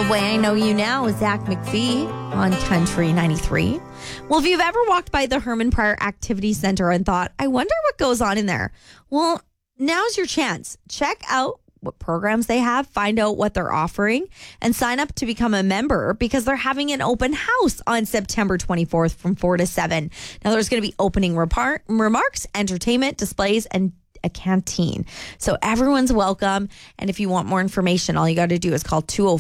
Old Way I Know You Now with Zach McPhee on Country 93. Well, if you've ever walked by the Herman Pryor Activity Center and thought, I wonder what goes on in there. Well, now's your chance. Check out what programs they have, find out what they're offering, and sign up to become a member because they're having an open house on September 24th from 4 to 7. Now, there's going to be opening remarks, entertainment, displays, and a canteen. So everyone's welcome. And if you want more information, all you got to do is call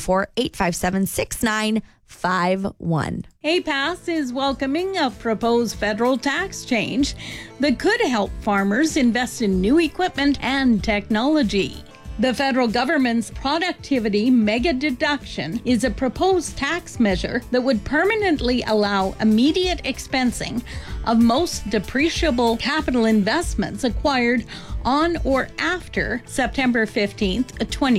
204-857-6951. APAS is welcoming a proposed federal tax change that could help farmers invest in new equipment and technology. The federal government's productivity mega deduction is a proposed tax measure that would permanently allow immediate expensing of most depreciable capital investments acquired on or after September 15th,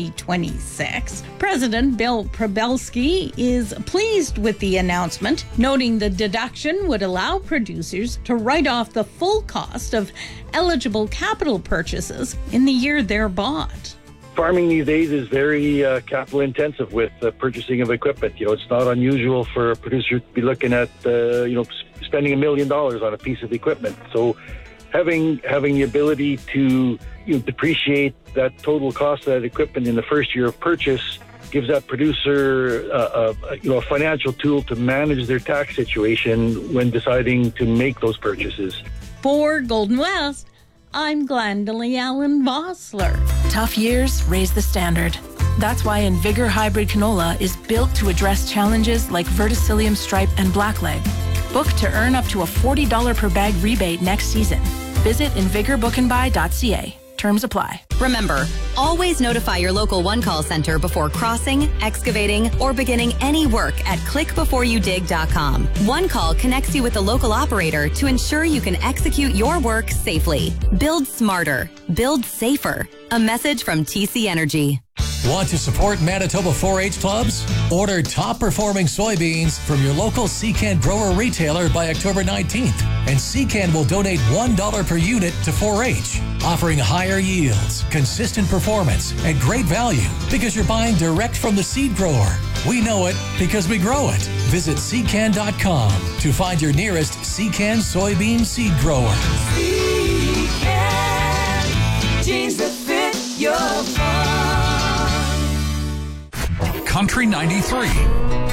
2026. President Bill Probelski is pleased with the announcement, noting the deduction would allow producers to write off the full cost of eligible capital purchases in the year they're bought. Farming these days is very capital intensive with purchasing of equipment. It's not unusual for a producer to be looking at, spending $1 million on a piece of equipment. So having the ability to depreciate that total cost of that equipment in the first year of purchase gives that producer a financial tool to manage their tax situation when deciding to make those purchases. For Golden West, I'm Glendalee Allen Vossler. Tough years raise the standard. That's why Invigor Hybrid Canola is built to address challenges like verticillium stripe and blackleg. Book to earn up to a $40 per bag rebate next season. Visit invigorbookandbuy.ca. Terms apply. Remember, always notify your local one-call center before crossing, excavating, or beginning any work at clickbeforeyoudig.com. One Call connects you with the local operator to ensure you can execute your work safely. Build smarter. Build safer. A message from TC Energy. Want to support Manitoba 4-H clubs? Order top-performing soybeans from your local Secan grower retailer by October 19th, and Secan will donate $1 per unit to 4-H, offering higher yields, consistent performance, and great value because you're buying direct from the seed grower. We know it because we grow it. Visit Secan.com to find your nearest Secan soybean seed grower. Secan, jeans that fit your farm. Country 93.